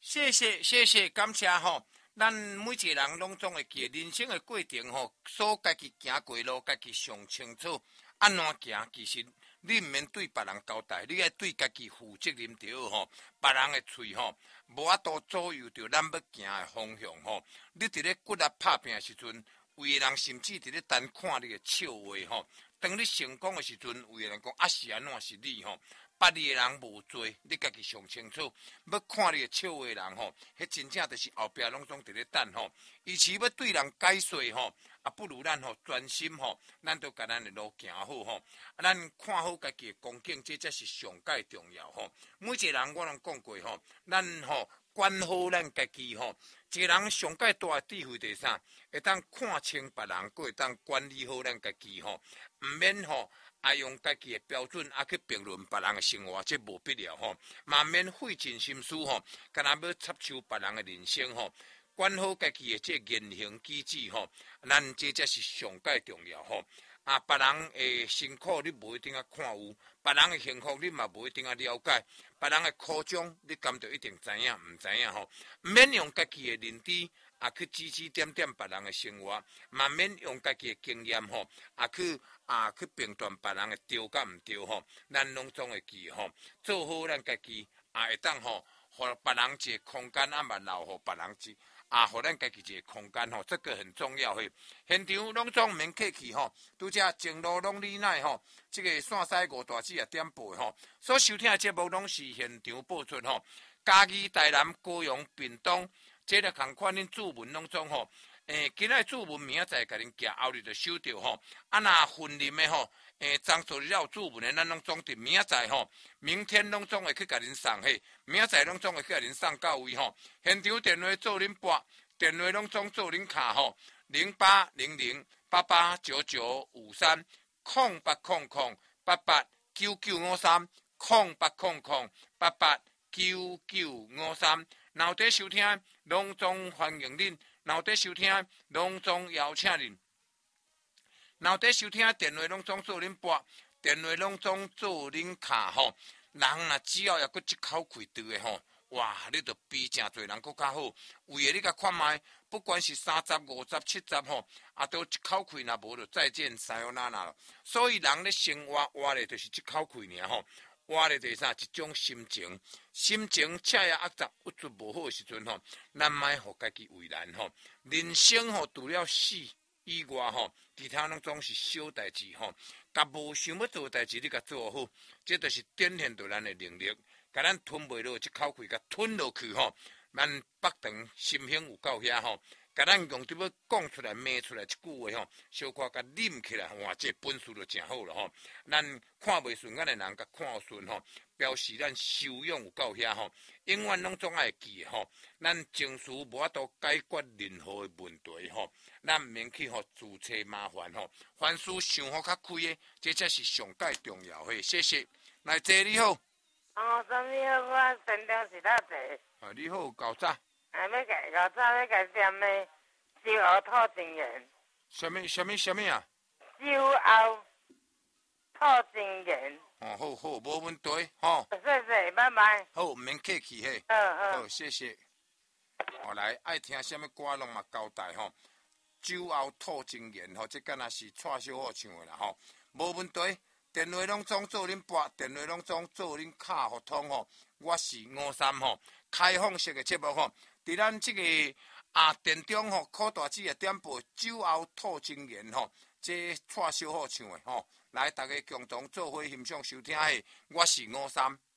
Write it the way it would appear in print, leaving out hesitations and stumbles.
谢谢，感谢吼。咱每一个人拢总会记人生的过程吼，所家己行过路，家己上清楚。安怎行，其实你毋免对别人交代，你爱对家己负责任就好吼。别人的喙吼，无法度左右着咱要行的方向吼。你伫咧骨力拍拼的时阵，有的人甚至伫咧单看你的笑话吼。当你成功的时阵，有的人讲啊是安怎是你吼。捌你的人无多，你家己上清楚。要看你的笑话的人吼，迄真正就是后壁拢总伫咧等吼。与其要对人解说吼，啊不如咱吼专心吼，咱都甲咱的路行好吼。咱看好家己的光景，这才是上界重要吼。每一个人我拢讲过吼，咱吼管好咱家己吼。一个人上界大的智慧是啥？会当看清别人，佫会当管理好咱家己吼，毋免吼。爱用家己的标准去评论别人的生活，这无必要吼。嘛免费尽心思吼，干那要插手别人的人生吼。管好家己的这言行举止吼，咱这才是上界重要吼。别人的辛苦你无一定看有，别人的幸福你嘛无一定了解，别人的苦衷你敢就一定知影，毋知影吼。免用家己的认知去指点别人的生活，嘛免用家己的经验吼去评断别人的对甲毋对吼，咱拢总会记吼，做好咱家己会当吼，互别人一个空间嘛留互别人互咱家己一个空间吼，这个很重要嘿。现场拢总免客气吼，拄则前路拢理奈吼，这个线西五大子点播吼，所收听的节目拢是现场播出吼。嘉义、台南、高雄、屏东，这个同款恁注文拢总吼。今仔注文明仔载，甲恁寄后日就收到吼。若分林的吼，张数日有注文的，咱拢总伫明仔载吼，明天拢总会去甲恁送嘿。明仔载拢总会去甲恁送到位吼。现场电话做恁拨，电话拢总做恁卡吼，0800889953，0800889953，若有伫收听，拢总欢迎恁。若有伫收听，拢总邀请恁；若有伫收听，电话拢总做恁拨，电话拢总做恁卡吼。人若只要抑阁一口气对的吼，哇！你著比真侪人阁较好。有诶，你甲看卖，不管是30、50、70吼，都一口气若无就再见撒由那啦。所以人咧生活咧就是一口气尔吼。活咧就是啥？一种心情，心情恰也恶杂不足无好的时阵吼，咱莫互家己为难吼。人生吼，除了死以外吼，其他拢总是小代志吼。甲无想要做的代志，你甲做好，这就是展现着咱的能力。甲咱吞袂落一口气，甲吞落去吼。咱北肠心胸有够遐吼。甲咱用伫要讲出来、骂出来一句话吼，小可甲啉起来，哇，这本事就真好了吼。咱看袂顺眼的人，甲看顺吼，表示咱修养有够遐吼。永远拢总爱记吼，咱情绪无法度解决任何的问题吼，咱免去互自找麻烦吼。凡事想好较开的，这才是上界重要的。谢谢，来坐你好。 什么好？我身量是哪坐？ 你好，搞早。 要改搞早要改点的酒后吐真言。 什么啊？ 酒后吐真言。 好，无问题吼。 谢，拜拜。 好，毋免客气嘿。好，谢谢。来，爱听什么歌拢嘛交代吼。酒后吐真言吼，这敢若是蔡小虎唱的啦吼，无问题。电话拢总做恁拨，电话拢总做恁卡互通吼。我是53吼，开放式的节目吼，伫咱这个电中吼，靠大子点播酒后吐真言吼，这蔡小虎唱的吼，来大家共同做伙欣赏收听的，我是53。